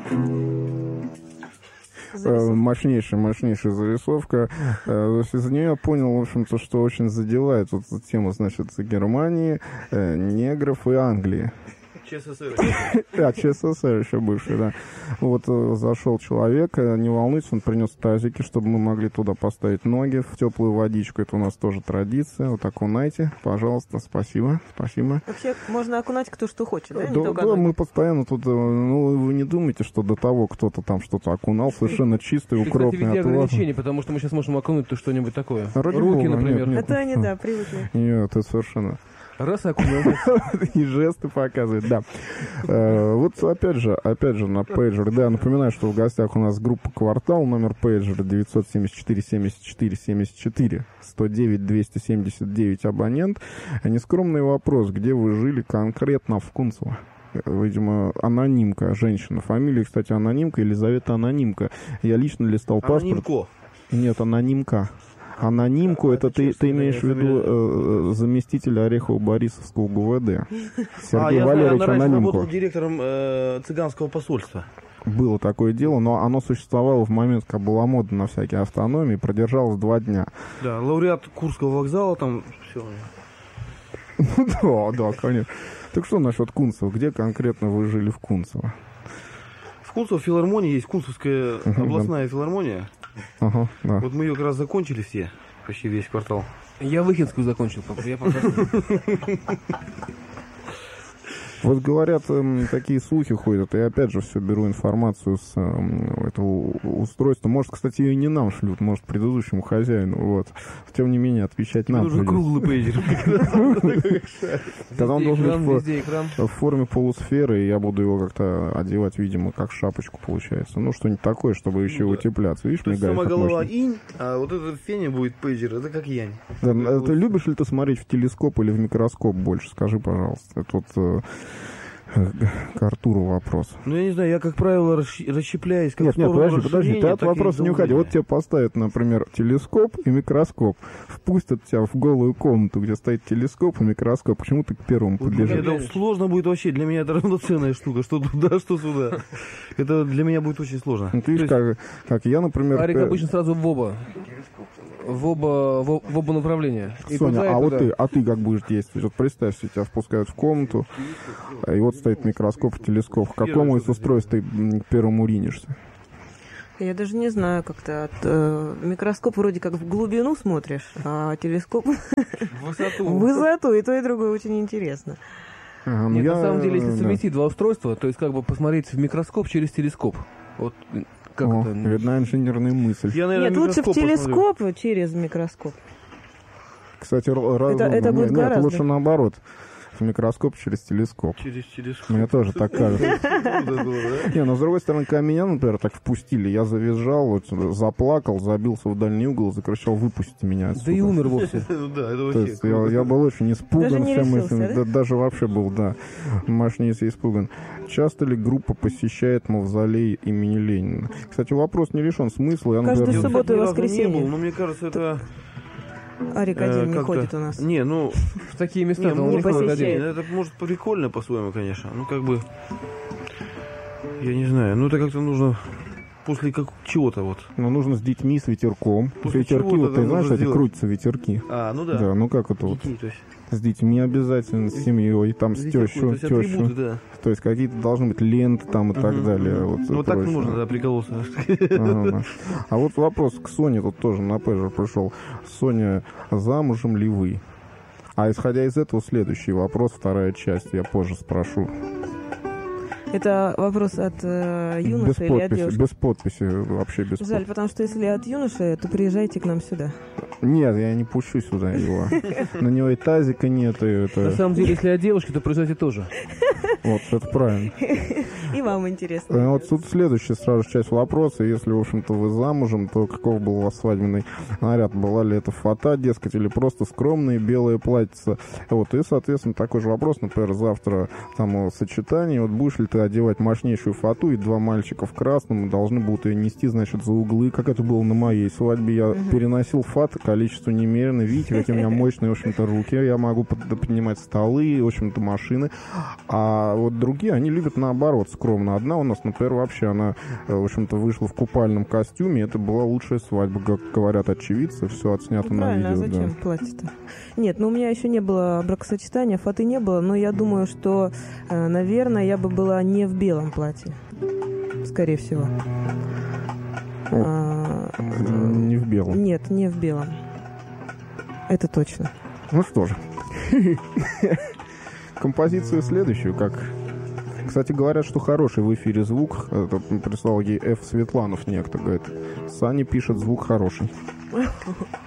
Мощнейшая зарисовка. Из нее я понял, в общем-то, что очень задевает вот тема, значит, Германии, негров и Англии. ЧССР. ЧССР еще бывший, да. Вот зашел человек, не волнуйтесь, он принес тазики, чтобы мы могли туда поставить ноги в теплую водичку. Это у нас тоже традиция. Вот окунайте, пожалуйста, спасибо. Вообще можно окунать кто что хочет, да? Да, мы постоянно тут, вы не думайте, что до того кто-то там что-то окунал, совершенно чистый, укропный отвар. Это ограничение, потому что мы сейчас можем окунуть что-нибудь такое. Ради Руки, Бога, например. нет. Это они, да, привыкли. Нет, это совершенно... Раз окунул. И жесты показывает, да. Вот опять же на пейджере, да, напоминаю, что в гостях у нас группа «Квартал», номер пейджера 974-74-74, 109-279 абонент. Нескромный вопрос, где вы жили конкретно в Кунцево? Видимо, анонимка, женщина. Фамилия, кстати, анонимка, Елизавета Анонимка. Я лично листал паспорт. Анонимко. Нет, анонимка. Анонимку, это ты имеешь в виду заместителя Орехово-Борисовского ГУВД. Сергей Валерьевич Анонимко. Я работал Анонимко. директором цыганского посольства. Было такое дело, но оно существовало в момент, когда была мода на всякие автономии, продержалось 2 дня. Да, лауреат Курского вокзала, там все. Да, конечно. Так что насчет Кунцева? Где конкретно вы жили в Кунцево? В Кунцево филармонии есть Кунцевская областная филармония. Ага, да. Вот мы ее как раз закончили все, почти весь квартал. Я Выхинскую закончил, я пока. Вот говорят, такие слухи ходят, и опять же все беру информацию с этого устройства. Может, кстати, ее не нам шлют, может, предыдущему хозяину. Вот. Тем не менее, отвечать нам. Нужен круглый пейджер. Тогда он должен быть в форме полусферы, и я буду его как-то одевать, видимо, как шапочку получается. Ну, что-нибудь такое, чтобы еще утепляться. Видишь, мигает. Сама голова инь, а вот этот феня будет пейджер, это как янь. Ты любишь ли ты смотреть в телескоп или в микроскоп больше? Скажи, пожалуйста. Это вот к Артуру вопрос. Ну, я не знаю, я, как правило, расщепляюсь. Нет, подожди, ты от вопроса не уходи. Вот тебе поставят, например, телескоп и микроскоп. Впустят тебя в голую комнату, где стоит телескоп и микроскоп. Почему ты к первому подбежишь? Это сложно будет вообще. Для меня это равноценная штука. Что туда, что сюда. Это для меня будет очень сложно. Ну, ты видишь, как я, например... Арик обычно сразу в оба. В оба направления. Соня, а ты как будешь действовать? Вот представь себе, тебя впускают в комнату, и вот стоит микроскоп и телескоп. К какому из устройств ты первому ринешься? Я даже не знаю, как-то микроскоп вроде как в глубину смотришь, а телескоп в высоту, и то, и другое очень интересно. Нет, на самом деле, если совместить два устройства, то есть как бы посмотреть в микроскоп через телескоп. Вот как это? Видна инженерная мысль. Нет, лучше в телескоп через микроскоп. Кстати, это будет гораздо. Лучше наоборот. В микроскоп через телескоп. Через телескоп. Мне тоже так кажется. Не, но с другой стороны, когда меня, например, так впустили, я завизжал, вот, заплакал, забился в дальний угол, закричал: выпустите меня отсюда. Да и умер вовсе. Да, это вообще. Я был очень испуган всем этим. Даже вообще был, да, мощнейше испуган. Часто ли группа посещает мавзолей имени Ленина? Кстати, вопрос не лишен смысла. Каждую субботу и воскресенье. Но мне кажется, это... Арик один не ходит у нас. Не, ну, в такие места он не посещает. Это может прикольно по-своему, конечно. Ну, как бы, я не знаю, ну, это как-то нужно после чего-то вот. Ну, нужно с детьми, с ветерком. После ветерки, вот ты знаешь, эти крутятся ветерки. А, ну да. Да, ну как это вот? Детей, то есть. С детьми обязательно, с семьей, там с тещу. Да. То есть какие-то должны быть ленты там и так далее. Вот, ну, так можно, да, приколоться. А вот вопрос к Соне тут тоже на пейджер пришел. Соня, замужем ли вы? А исходя из этого, следующий вопрос, вторая часть, я позже спрошу. Это вопрос от юноши или от девушки? Без подписи, вообще без подписи. Жаль, потому что если от юноши, то приезжайте к нам сюда. Нет, я не пущу сюда его. На него и тазика нет. На самом деле, если от девушки, то приезжайте тоже. Вот, это правильно. И вам интересно. Вот тут следующая сразу часть вопроса. Если, в общем-то, вы замужем, то каков был у вас свадебный наряд? Была ли это фата, дескать, или просто скромные белые платьица? Вот, и, соответственно, такой же вопрос, например, завтра там сочетание. Вот будешь ли ты одевать мощнейшую фату, и 2 мальчика в красном должны будут ее нести, значит, за углы, как это было на моей свадьбе. Я переносил фат, количество немерено. Видите, какие у меня мощные, в общем-то, руки. Я могу поднимать столы, в общем-то, машины. А вот другие, они любят наоборот скромно. Одна у нас, например, вообще, она, в общем-то, вышла в купальном костюме. Это была лучшая свадьба, как говорят очевидцы. Все отснято на видео. А зачем платье-то? Нет, у меня еще не было бракосочетания, фаты не было, но я думаю, что, наверное, я бы была не в белом платье. Скорее всего. Не в белом? Нет, не в белом. Это точно. Ну что же. Композицию следующую, как... Кстати, говорят, что хороший в эфире звук. Это прислал ей Ф. Светланов некто. Говорит, Саня пишет, звук хороший.